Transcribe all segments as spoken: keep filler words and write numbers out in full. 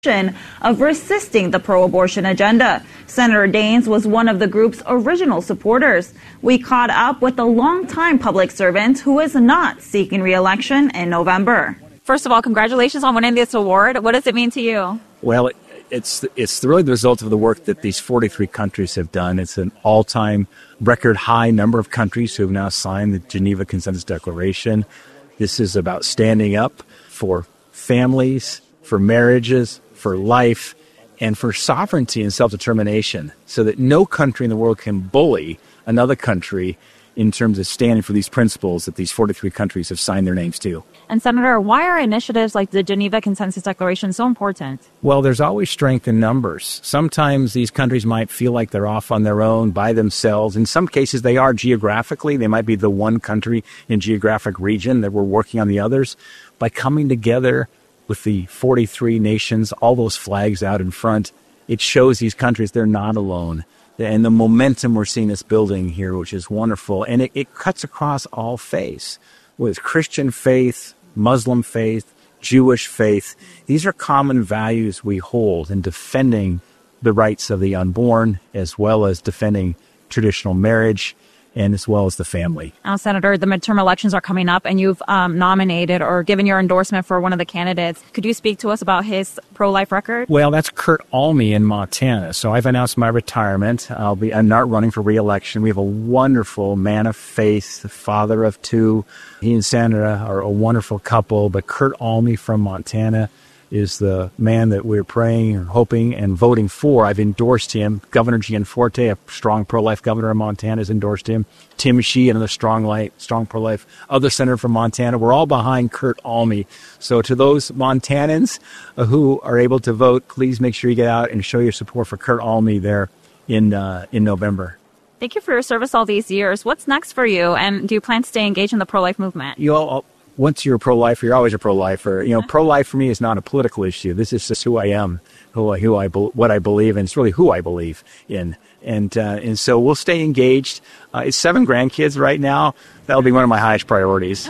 of resisting the pro-abortion agenda. Senator Daines was one of the group's original supporters. We caught up with the longtime public servant who is not seeking re-election in November. First of all, congratulations on winning this award. What does it mean to you? Well, it's it's really the result of the work that these forty-three countries have done. It's an all-time record high number of countries who have now signed the Geneva Consensus Declaration. This is about standing up for families, for marriages, for life, and for sovereignty and self-determination, so that no country in the world can bully another country in terms of standing for these principles that these forty-three countries have signed their names to. And Senator, why are initiatives like the Geneva Consensus Declaration so important? Well, there's always strength in numbers. Sometimes these countries might feel like they're off on their own by themselves. In some cases, they are geographically. They might be the one country in geographic region that we're working on the others. By coming together with the forty-three nations, all those flags out in front, it shows these countries they're not alone. And the momentum we're seeing this building here, which is wonderful. And it, it cuts across all faiths, with Christian faith, Muslim faith, Jewish faith. These are common values we hold in defending the rights of the unborn, as well as defending traditional marriage, and as well as the family. Now, Senator, the midterm elections are coming up, and you've um, nominated or given your endorsement for one of the candidates. Could you speak to us about his pro-life record? Well, that's Kurt Alme in Montana. So I've announced my retirement. I'll be. I'm not running for re-election. We have a wonderful man of faith, the father of two. He and Sandra are a wonderful couple. But Kurt Alme from Montana is the man that we're praying or hoping and voting for. I've endorsed him. Governor Gianforte, a strong pro-life governor of Montana, has endorsed him. Tim Shee, another strong life, strong pro-life, other senator from Montana. We're all behind Kurt Alme. So to those Montanans uh, who are able to vote, please make sure you get out and show your support for Kurt Alme there in uh, in November. Thank you for your service all these years. What's next for you, and do you plan to stay engaged in the pro-life movement? You all, once you're a pro-lifer, you're always a pro-lifer. You know, pro-life for me is not a political issue. This is just who I am, who I, who I, what I believe in. It's really who I believe in. And uh, and so we'll stay engaged. Uh, it's seven grandkids right now. That'll be one of my highest priorities.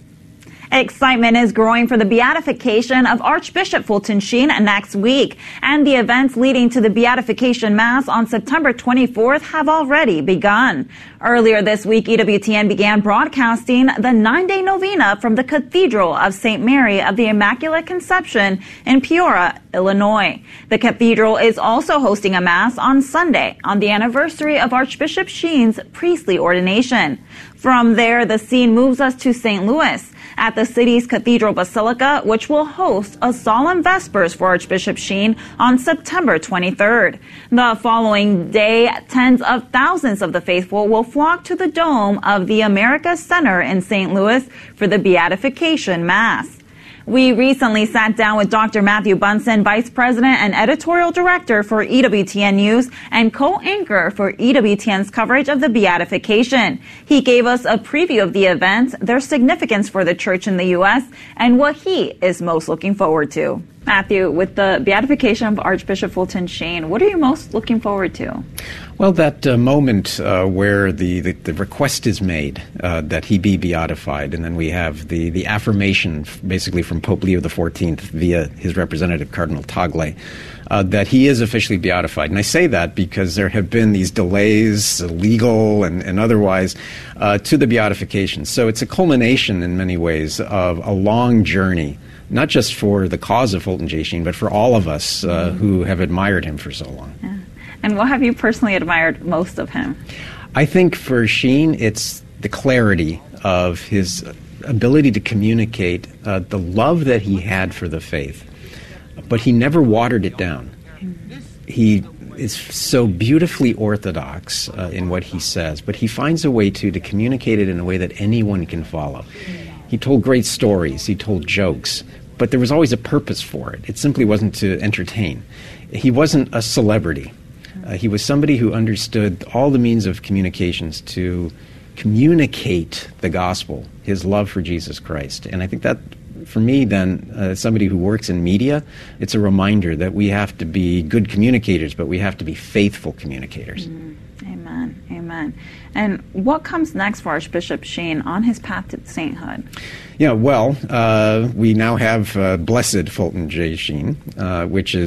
Excitement is growing for the beatification of Archbishop Fulton Sheen next week, and the events leading to the beatification mass on September twenty-fourth have already begun. Earlier this week, E W T N began broadcasting the nine-day novena from the Cathedral of Saint Mary of the Immaculate Conception in Peoria, Illinois. The cathedral is also hosting a mass on Sunday on the anniversary of Archbishop Sheen's priestly ordination. From there, the scene moves us to Saint Louis, at the city's Cathedral Basilica, which will host a solemn Vespers for Archbishop Sheen on September twenty-third. The following day, tens of thousands of the faithful will flock to the dome of the America Center in Saint Louis for the Beatification Mass. We recently sat down with Doctor Matthew Bunson, Vice President and Editorial Director for E W T N News and co-anchor for E W T N's coverage of the Beatification. He gave us a preview of the event, their significance for the church in the U S, and what he is most looking forward to. Matthew, with the beatification of Archbishop Fulton Sheen, what are you most looking forward to? Well, that uh, moment uh, where the, the, the request is made uh, that he be beatified, and then we have the, the affirmation basically from Pope Leo the fourteenth via his representative, Cardinal Tagle, uh, that he is officially beatified. And I say that because there have been these delays, legal and, and otherwise, uh, to the beatification. So it's a culmination in many ways of a long journey, not just for the cause of Fulton J. Sheen, but for all of us uh, who have admired him for so long. Yeah. And what have you personally admired most of him? I think for Sheen, it's the clarity of his ability to communicate uh, the love that he had for the faith, but he never watered it down. He is so beautifully orthodox uh, in what he says, but he finds a way to, to communicate it in a way that anyone can follow. He told great stories, he told jokes, but there was always a purpose for it. It simply wasn't to entertain. He wasn't a celebrity. Uh, he was somebody who understood all the means of communications to communicate the gospel, his love for Jesus Christ. And I think that, for me, then, uh, as somebody who works in media, it's a reminder that we have to be good communicators, but we have to be faithful communicators. Mm, amen, amen. And what comes next for Archbishop Sheen on his path to sainthood? Yeah, well, uh, we now have uh, Blessed Fulton J. Sheen, uh, which is